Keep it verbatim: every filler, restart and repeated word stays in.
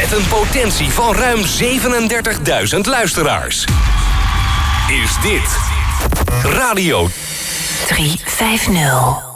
Met een potentie van ruim zevenendertigduizend luisteraars. Is dit Radio drie vijftig.